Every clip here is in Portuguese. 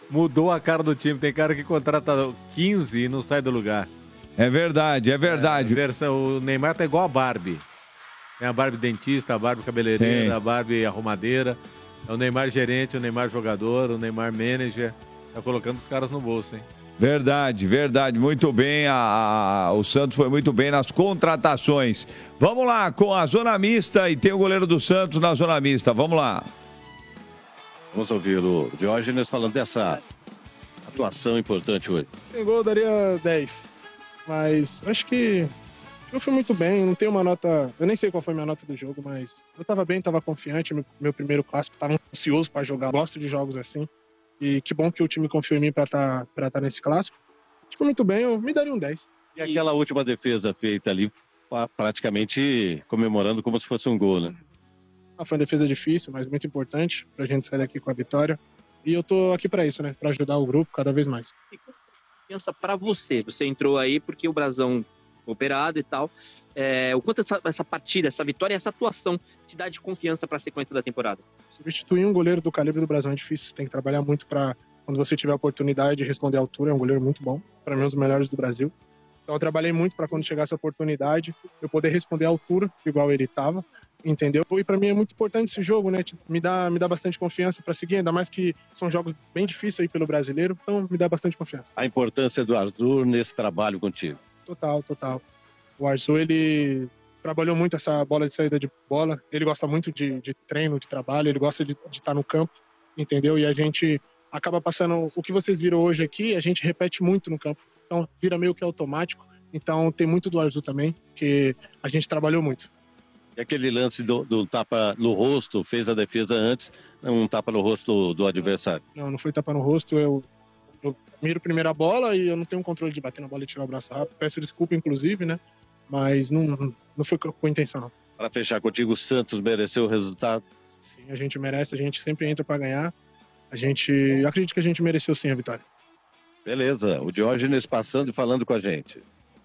Mudou a cara do time. Tem cara que contrata 15 e não sai do lugar. É verdade, é verdade. O Neymar tá igual a Barbie. Tem a Barbie dentista, a Barbie cabeleireira, Sim. a Barbie arrumadeira. É o Neymar gerente, o Neymar jogador, o Neymar manager. Tá colocando os caras no bolso, hein? Verdade, verdade. Muito bem. O Santos foi muito bem nas contratações. Vamos lá com a zona mista e tem o goleiro do Santos na zona mista. Vamos lá. Vamos ouvir o Diógenes falando dessa atuação importante hoje. Sem gol eu daria 10. Mas acho que eu fui muito bem, não tenho uma nota. Eu nem sei qual foi a minha nota do jogo, mas eu tava bem, tava confiante. Meu primeiro clássico, tava ansioso pra jogar. Gosto de jogos assim. E que bom que o time confiou em mim pra tá nesse clássico. Tipo, muito bem, eu me daria um 10. E aquela última defesa feita ali, praticamente comemorando como se fosse um gol, né? Foi uma defesa difícil, mas muito importante pra gente sair daqui com a vitória. E eu tô aqui pra isso, né? Pra ajudar o grupo cada vez mais. E quanto confiança pra você? Você entrou aí porque o Brasão operado e tal. O quanto essa partida, essa vitória, essa atuação te dá de confiança para a sequência da temporada? Substituir um goleiro do calibre do Brasil é difícil. Você tem que trabalhar muito para quando você tiver a oportunidade de responder à altura. É um goleiro muito bom, para mim um dos melhores do Brasil. Então eu trabalhei muito para quando chegasse a oportunidade eu poder responder à altura, igual ele estava, entendeu? E para mim é muito importante esse jogo, né? Me dá bastante confiança para seguir, ainda mais que são jogos bem difíceis aí pelo brasileiro. Então me dá bastante confiança. A importância do Arthur nesse trabalho contigo. Total. O Arthur, ele trabalhou muito essa bola de saída de bola. Ele gosta muito de treino, de trabalho. Ele gosta de estar no campo, entendeu? E a gente acaba passando... O que vocês viram hoje aqui, a gente repete muito no campo. Então, vira meio que automático. Então, tem muito do Arthur também, que a gente trabalhou muito. E aquele lance do tapa no rosto, fez a defesa antes, um tapa no rosto do adversário. Não foi tapa no rosto. Eu miro primeiro a bola e eu não tenho controle de bater na bola e tirar o braço rápido. Peço desculpa, inclusive, né? Mas não foi com intenção, não. Para fechar contigo, o Santos mereceu o resultado? Sim, a gente merece, a gente sempre entra para ganhar. Eu acredito que a gente mereceu sim a vitória. Beleza, o Diógenes passando e falando com a gente.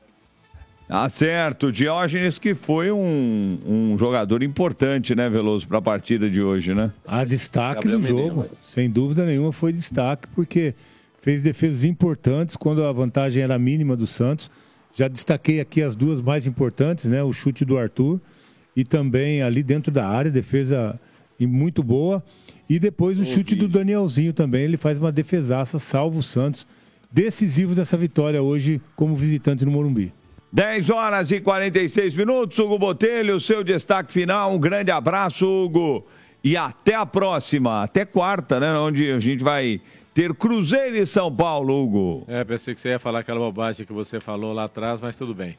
Tá certo, o Diógenes que foi um jogador importante, né, Veloso, para a partida de hoje, né? A destaque Gabriel do jogo, Menino, sem dúvida nenhuma, foi destaque, porque fez defesas importantes quando a vantagem era mínima do Santos. Já destaquei aqui as duas mais importantes, né? O chute do Arthur e também ali dentro da área, defesa muito boa. E depois o chute do Danielzinho também, ele faz uma defesaça, salva o Santos. Decisivo dessa vitória hoje como visitante no Morumbi. 10 horas e 46 minutos, Hugo Botelho, seu destaque final. Um grande abraço, Hugo. E até a próxima, até quarta, né? Onde a gente vai ter Cruzeiro e São Paulo, Hugo. Pensei que você ia falar aquela bobagem que você falou lá atrás, mas tudo bem.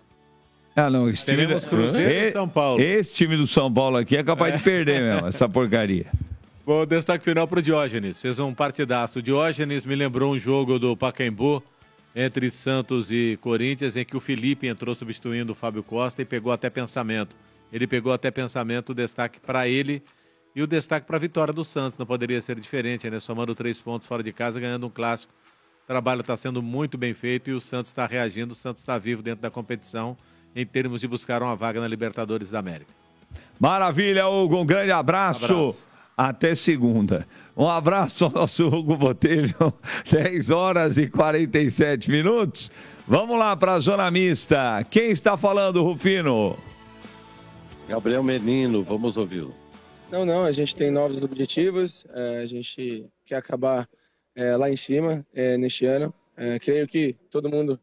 Ah, não, esse time, Cruzeiro e São Paulo. Esse time do São Paulo aqui é capaz de perder mesmo, essa porcaria. Bom, destaque final pro Diógenes. Fez um partidaço. O Diógenes me lembrou um jogo do Pacaembu entre Santos e Corinthians, em que o Felipe entrou substituindo o Fábio Costa e pegou até pensamento. Ele pegou até pensamento, o destaque para ele e o destaque para a vitória do Santos. Não poderia ser diferente, né? Somando 3 pontos fora de casa, ganhando um clássico. O trabalho está sendo muito bem feito e o Santos está reagindo. O Santos está vivo dentro da competição em termos de buscar uma vaga na Libertadores da América. Maravilha, Hugo. Um grande abraço. Até segunda. Um abraço ao nosso Hugo Botelho. 10 horas e 47 minutos. Vamos lá para a zona mista. Quem está falando, Rufino? Gabriel Menino, vamos ouvi-lo. Não, a gente tem novos objetivos. A gente quer acabar lá em cima neste ano. Creio que todo mundo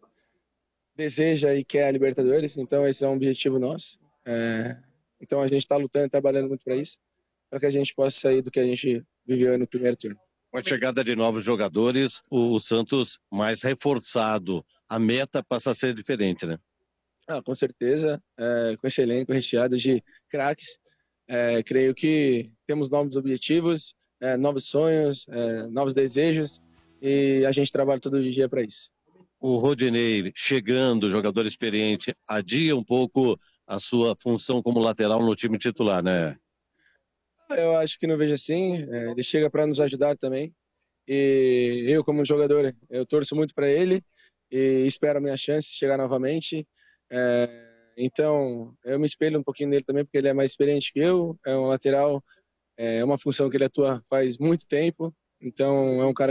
deseja e quer a Libertadores, então esse é um objetivo nosso. Então a gente está lutando, trabalhando muito para isso, para que a gente possa sair do que a gente viveu no primeiro turno. Com a chegada de novos jogadores, o Santos mais reforçado, a meta passa a ser diferente, né? Com certeza, com esse elenco recheado de craques, creio que temos novos objetivos, novos sonhos, novos desejos, e a gente trabalha todo dia para isso. O Rodinei chegando, jogador experiente, adia um pouco a sua função como lateral no time titular, né? Eu acho que não vejo assim. Ele chega para nos ajudar também. E eu, como jogador, eu torço muito para ele e espero a minha chance de chegar novamente. Então, eu me espelho um pouquinho nele também, porque ele é mais experiente que eu. É um lateral, é uma função que ele atua faz muito tempo. Então, é um cara